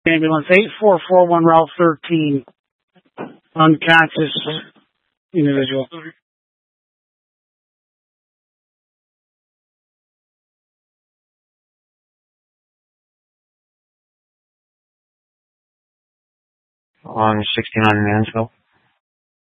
Ambulance 8441 Route 13. Unconscious individual. On 69 Mansfield.